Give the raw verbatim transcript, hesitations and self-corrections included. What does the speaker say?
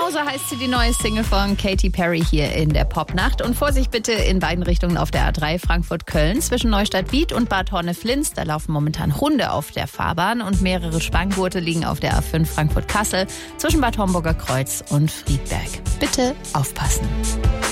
Genauso heißt sie, die neue Single von Katy Perry hier in der Popnacht. Und Vorsicht bitte in beiden Richtungen auf der A drei Frankfurt-Köln zwischen Neustadt-Biet und Bad Horne-Flins. Da laufen momentan Hunde auf der Fahrbahn und mehrere Spanngurte liegen auf der A fünf Frankfurt-Kassel zwischen Bad Homburger Kreuz und Friedberg. Bitte aufpassen.